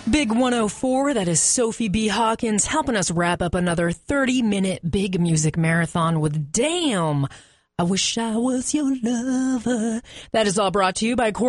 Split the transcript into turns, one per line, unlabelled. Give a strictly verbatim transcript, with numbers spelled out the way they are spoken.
Big one oh four, that is Sophie B. Hawkins helping us wrap up another thirty-minute big music marathon with Damn, I Wish I Was Your Lover. That is all brought to you by Cor-